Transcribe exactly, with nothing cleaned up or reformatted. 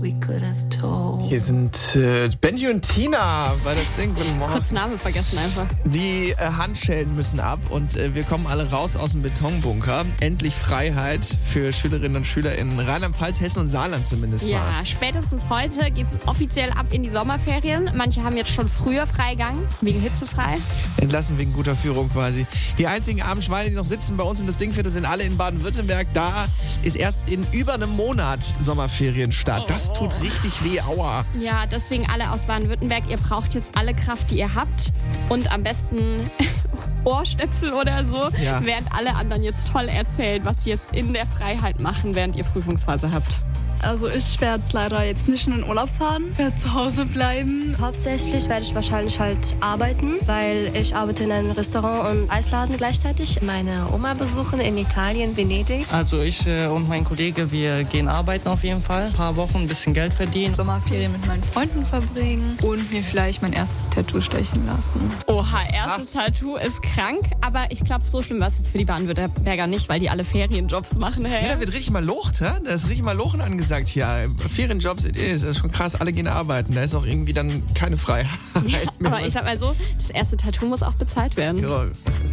we could have told. Hier sind äh, Benji und Tina bei das Sing. Guten Morgen. Kurz Name vergessen einfach. Die äh, Handschellen müssen ab und äh, wir kommen alle raus aus dem Betonbunker. Endlich Freiheit für Schülerinnen und Schüler in Rheinland-Pfalz, Hessen und Saarland zumindest Ja, mal. spätestens heute geht es offiziell ab in die Sommerferien. Manche haben jetzt schon früher Freigang, wegen hitzefrei. Entlassen wegen guter Führung quasi. Die einzigen armen Schweine, die noch sitzen bei uns im das Dingviertel, sind alle in Baden-Württemberg. Da ist erst in über einem Monat Sommerferienstart. Das tut richtig weh, aua. Ja, deswegen alle aus Baden-Württemberg, ihr braucht jetzt alle Kraft, die ihr habt und am besten Ohrstöpsel oder so, Ja. während alle anderen jetzt toll erzählen, was sie jetzt in der Freiheit machen, während ihr Prüfungsphase habt. Also ich werde leider jetzt nicht in den Urlaub fahren, werde zu Hause bleiben. Hauptsächlich werde ich wahrscheinlich halt arbeiten, weil ich arbeite in einem Restaurant und Eisladen gleichzeitig. Meine Oma besuchen in Italien, Venedig. Also ich äh, und mein Kollege, wir gehen arbeiten auf jeden Fall. Ein paar Wochen ein bisschen Geld verdienen. Sommerferien mit meinen Freunden verbringen und mir vielleicht mein erstes Tattoo stechen lassen. Oha, erstes Tattoo ist krank, aber ich glaube, so schlimm war es jetzt für die Baden-Württemberger nicht, weil die alle Ferienjobs machen. Hey. Ja, da wird richtig mal Locht, hä? Da ist richtig mal Lochen angesagt hier. Ferienjobs, it is. Das ist schon krass, alle gehen arbeiten. Da ist auch irgendwie dann keine Freiheit mehr. Aber ich sag mal so, das erste Tattoo muss auch bezahlt werden. Ja.